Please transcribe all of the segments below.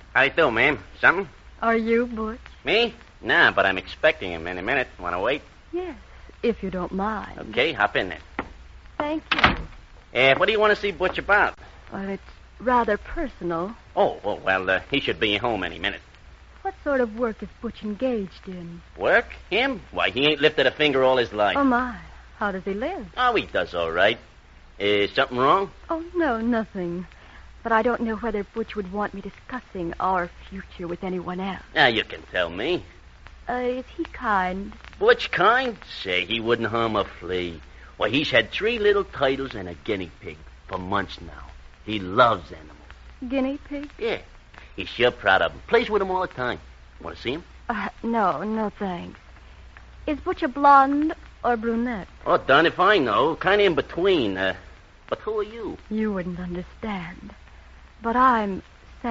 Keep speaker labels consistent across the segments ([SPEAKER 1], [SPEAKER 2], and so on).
[SPEAKER 1] How you do, ma'am? Something?
[SPEAKER 2] Are you Butch?
[SPEAKER 1] Me? Nah, but I'm expecting him any minute. Want to wait?
[SPEAKER 2] Yes, if you don't mind.
[SPEAKER 1] Okay, hop in there.
[SPEAKER 2] Thank you.
[SPEAKER 1] What do you want to see Butch about?
[SPEAKER 2] Well, it's rather personal.
[SPEAKER 1] Well, he should be home any minute.
[SPEAKER 2] What sort of work is Butch engaged in?
[SPEAKER 1] Work? Him? Why, he ain't lifted a finger all his life.
[SPEAKER 2] Oh, my. How does he live?
[SPEAKER 1] Oh, he does all right. Is something wrong?
[SPEAKER 2] Oh, no, nothing. But I don't know whether Butch would want me discussing our future with anyone else.
[SPEAKER 1] Now, you can tell me.
[SPEAKER 2] Is he kind?
[SPEAKER 1] Butch kind? Say, he wouldn't harm a flea. Why, he's had 3 little turtles and a guinea pig for months now. He loves animals.
[SPEAKER 2] Guinea pig?
[SPEAKER 1] Yeah. He's sure proud of them. Plays with them all the time. Want to see him?
[SPEAKER 2] No, thanks. Is Butch a blonde or brunette?
[SPEAKER 1] Oh, darn if I know. Kind of in between. But who are you?
[SPEAKER 2] You wouldn't understand. But I'm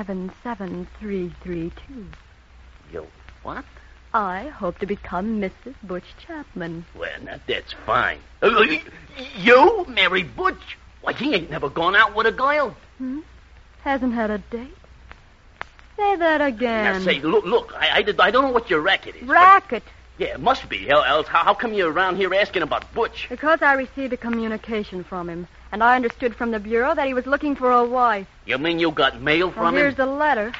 [SPEAKER 2] 77332.
[SPEAKER 1] You what?
[SPEAKER 2] I hope to become Mrs. Butch Chapman.
[SPEAKER 1] Well, now, that's fine. You marry Butch? Why, he ain't never gone out with a girl.
[SPEAKER 2] Hasn't had a date? Say that again.
[SPEAKER 1] Now, say, look, I don't know what your racket is.
[SPEAKER 2] Racket?
[SPEAKER 1] But, yeah, it must be. Else, how come you're around here asking about Butch?
[SPEAKER 2] Because I received a communication from him, and I understood from the Bureau that he was looking for a wife.
[SPEAKER 1] You mean you got mail from
[SPEAKER 2] Here's
[SPEAKER 1] him?
[SPEAKER 2] the letter.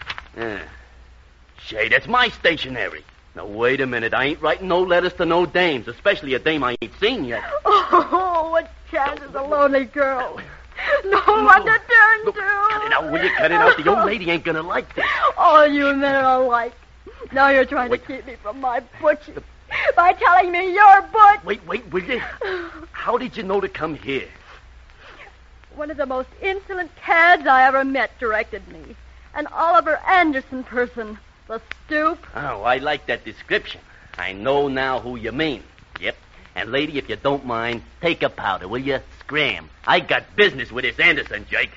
[SPEAKER 1] Say, that's my stationery. Now, wait a minute. I ain't writing no letters to no dames, especially a dame I ain't seen yet.
[SPEAKER 2] Oh, what chance is a lonely girl? No one to turn to.
[SPEAKER 1] Cut it out, will you? Cut it out. The old lady ain't gonna like this.
[SPEAKER 2] All you men are alike. Now you're trying to keep me from my Butch by telling me you're Butch.
[SPEAKER 1] Wait, will you? How did you know to come here?
[SPEAKER 2] One of the most insolent cads I ever met directed me. An Oliver Anderson person. The stoop.
[SPEAKER 1] Oh, I like that description. I know now who you mean. Yep. And, lady, if you don't mind, take a powder, will you? Scram. I got business with this Anderson, Jake.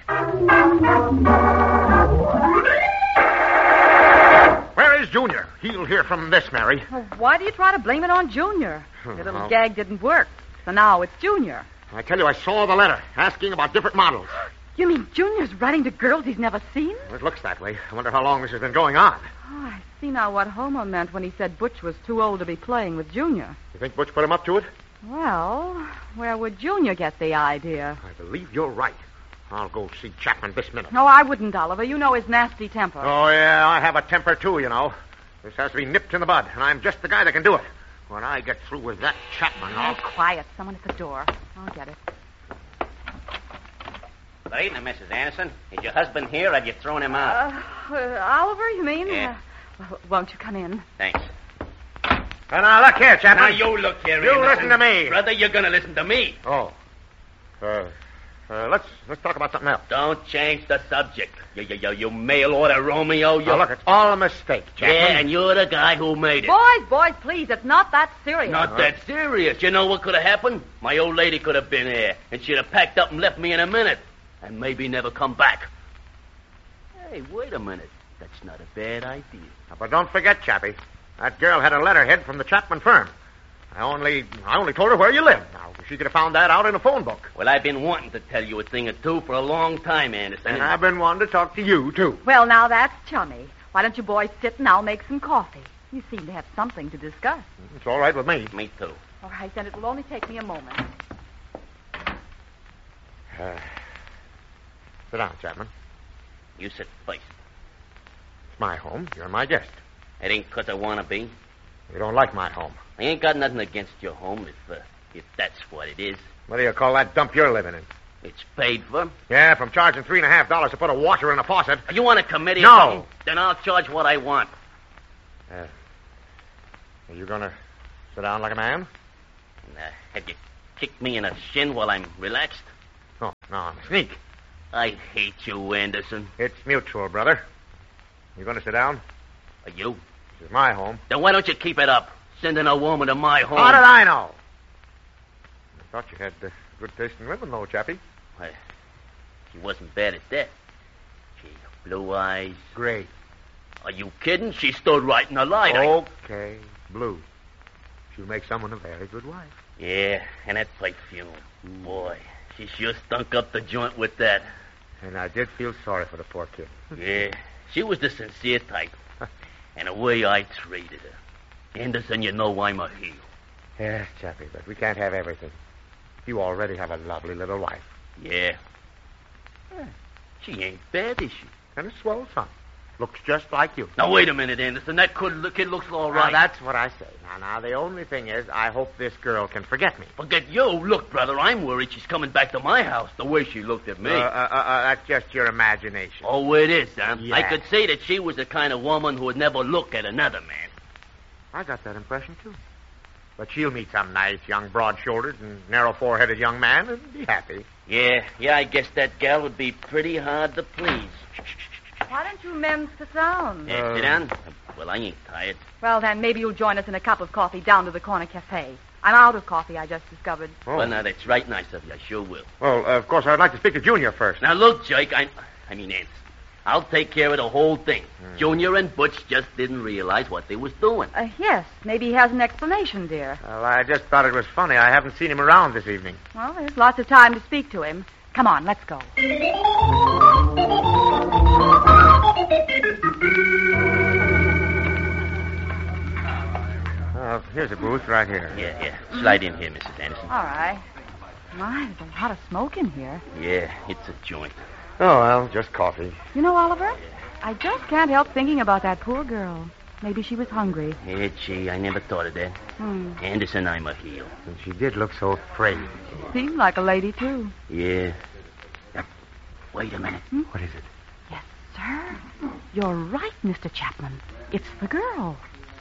[SPEAKER 3] Where is Junior? He'll hear from this, Mary.
[SPEAKER 4] Well, why do you try to blame it on Junior? Your little gag didn't work, so now it's Junior.
[SPEAKER 3] I tell you, I saw the letter asking about different models.
[SPEAKER 4] You mean Junior's writing to girls he's never seen?
[SPEAKER 3] It looks that way. I wonder how long this has been going on.
[SPEAKER 4] Oh, I see now what Homer meant when he said Butch was too old to be playing with Junior.
[SPEAKER 3] You think Butch put him up to it?
[SPEAKER 4] Well, where would Junior get the idea?
[SPEAKER 3] I believe you're right. I'll go see Chapman this minute.
[SPEAKER 4] No, I wouldn't, Oliver. You know his nasty temper.
[SPEAKER 3] Oh, yeah, I have a temper, too, you know. This has to be nipped in the bud, and I'm just the guy that can do it. When I get through with that Chapman, I'll...
[SPEAKER 4] Quiet. Someone at the door. I'll get it.
[SPEAKER 1] Lady, Mrs. Anderson, is your husband here, or have you thrown him out?
[SPEAKER 4] Oliver, you mean?
[SPEAKER 1] Yeah.
[SPEAKER 4] Won't you come in?
[SPEAKER 1] Thanks.
[SPEAKER 3] Now, look here, Chapman.
[SPEAKER 1] Now, you look here,
[SPEAKER 3] You
[SPEAKER 1] Anderson.
[SPEAKER 3] listen to me.
[SPEAKER 1] Brother, you're going to listen to me.
[SPEAKER 3] Oh. Let's talk about something else.
[SPEAKER 1] Don't change the subject. You mail order Romeo.
[SPEAKER 3] Now, look, it's all a mistake, Chapman.
[SPEAKER 1] Yeah, and you're the guy who made it.
[SPEAKER 4] Boys, please. It's not that serious.
[SPEAKER 1] Not that serious. You know what could have happened? My old lady could have been here, and she'd have packed up and left me in a minute, and maybe never come back. Hey, wait a minute. That's not a bad idea.
[SPEAKER 3] But don't forget, Chappie, that girl had a letterhead from the Chapman firm. I only told her where you lived. Now, she could have found that out in a phone book.
[SPEAKER 1] Well, I've been wanting to tell you a thing or two for a long time, Anderson.
[SPEAKER 3] And I've been wanting to talk to you, too.
[SPEAKER 4] Well, now that's chummy. Why don't you boys sit and I'll make some coffee? You seem to have something to discuss.
[SPEAKER 3] It's all right with me.
[SPEAKER 1] Me, too.
[SPEAKER 4] All right, then it will only take me a moment.
[SPEAKER 3] Sit down, Chapman.
[SPEAKER 1] You sit first.
[SPEAKER 3] It's my home. You're my guest.
[SPEAKER 1] It ain't 'cause I want to be.
[SPEAKER 3] You don't like my home.
[SPEAKER 1] I ain't got nothing against your home if that's what it is.
[SPEAKER 3] What do you call that dump you're living in?
[SPEAKER 1] It's paid for.
[SPEAKER 3] Yeah, from charging $3.50 to put a washer in a faucet.
[SPEAKER 1] You want a committee?
[SPEAKER 3] No.
[SPEAKER 1] Or something? Then I'll charge what I want.
[SPEAKER 3] Are you going to sit down like a man?
[SPEAKER 1] Have you kicked me in the shin while I'm relaxed?
[SPEAKER 3] Oh, no, I'm a sneak.
[SPEAKER 1] I hate you, Anderson.
[SPEAKER 3] It's mutual, brother. You going to sit down?
[SPEAKER 1] Are you?
[SPEAKER 3] This is my home.
[SPEAKER 1] Then why don't you keep it up? Sending a woman to my home.
[SPEAKER 3] How did I know? I thought you had good taste in women, though, Chappie.
[SPEAKER 1] Well, she wasn't bad at that. She blue eyes.
[SPEAKER 3] Great.
[SPEAKER 1] Are you kidding? She stood right in the light.
[SPEAKER 3] Okay, blue. She'll make someone a very good wife.
[SPEAKER 1] Yeah, and that perfume. Boy, she sure stunk up the joint with that.
[SPEAKER 3] And I did feel sorry for the poor kid.
[SPEAKER 1] Yeah, She was the sincere type. And the way I treated her. Anderson, you know I'm a heel.
[SPEAKER 3] Yes, Chappie, but we can't have everything. You already have a lovely little wife.
[SPEAKER 1] Yeah. She ain't bad, is she?
[SPEAKER 3] And a swell son. Looks just like you.
[SPEAKER 1] Now, wait a minute, Anderson. That kid looks all
[SPEAKER 3] Now,
[SPEAKER 1] right.
[SPEAKER 3] that's what I say. Now, the only thing is, I hope this girl can forget me.
[SPEAKER 1] Forget you. Look, brother, I'm worried she's coming back to my house the way she looked at me.
[SPEAKER 3] That's just your imagination.
[SPEAKER 1] Oh, it is, Sam.
[SPEAKER 3] Yeah.
[SPEAKER 1] I could say that she was the kind of woman who would never look at another man.
[SPEAKER 3] I got that impression, too. But she'll meet some nice, young, broad-shouldered and narrow-foreheaded young man and be happy.
[SPEAKER 1] Yeah, I guess that gal would be pretty hard to please.
[SPEAKER 4] Why don't you men sit down?
[SPEAKER 1] Sit down? Well, I ain't tired.
[SPEAKER 4] Well, then maybe you'll join us in a cup of coffee down to the corner cafe. I'm out of coffee, I just discovered.
[SPEAKER 3] Oh.
[SPEAKER 1] Well, now, that's right nice of you. I sure will.
[SPEAKER 3] Well, of course, I'd like to speak to Junior first.
[SPEAKER 1] Now, look, Jake, I mean, Anderson. I'll take care of the whole thing. Junior and Butch just didn't realize what they was doing.
[SPEAKER 4] Yes, maybe he has an explanation, dear.
[SPEAKER 3] Well, I just thought it was funny. I haven't seen him around this evening.
[SPEAKER 4] Well, there's lots of time to speak to him. Come on, let's go.
[SPEAKER 3] Here's a booth right here.
[SPEAKER 1] Yeah. Slide in here, Mrs. Anderson.
[SPEAKER 4] All right. My, there's a lot of smoke in here.
[SPEAKER 1] Yeah, it's a joint.
[SPEAKER 3] Oh, well, just coffee.
[SPEAKER 4] You know, Oliver, I just can't help thinking about that poor girl. Maybe she was hungry.
[SPEAKER 1] Yeah, gee, I never thought of that. Anderson, I'm a heel.
[SPEAKER 3] And she did look so afraid.
[SPEAKER 4] Seemed like a lady, too.
[SPEAKER 1] Yeah. Wait a minute.
[SPEAKER 3] What is it?
[SPEAKER 4] Yes, sir. You're right, Mr. Chapman. It's the girl.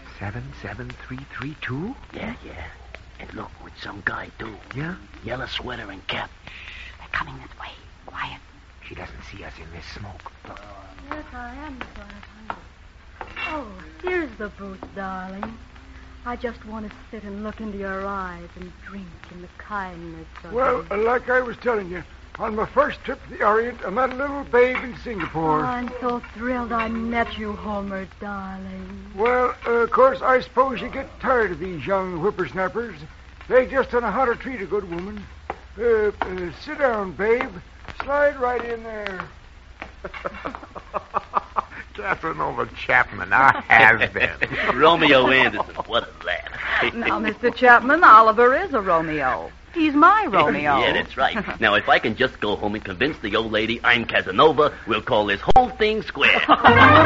[SPEAKER 3] 77332?
[SPEAKER 1] Yeah. And look, with some guy, too.
[SPEAKER 3] Yeah?
[SPEAKER 1] Yellow sweater and cap.
[SPEAKER 4] They're coming this way. Quiet.
[SPEAKER 3] She doesn't see us in this smoke.
[SPEAKER 2] Yes, I am sorry. Oh, here's the booth, darling. I just want to sit and look into your eyes and drink in the kindness of
[SPEAKER 5] Well,
[SPEAKER 2] you.
[SPEAKER 5] like I was telling you, on my first trip to the Orient, I met a little babe in Singapore.
[SPEAKER 2] I'm so thrilled I met you, Homer, darling.
[SPEAKER 5] Well, of course, I suppose you get tired of these young whippersnappers. They just don't know how to treat a good woman. Sit down, babe. Slide right in there.
[SPEAKER 3] Casanova Chapman, I has been.
[SPEAKER 1] Romeo Anderson, what a laugh.
[SPEAKER 4] Now, Mr. Chapman, Oliver is a Romeo. He's my Romeo.
[SPEAKER 1] Yeah, that's right. Now, if I can just go home and convince the old lady I'm Casanova, we'll call this whole thing square.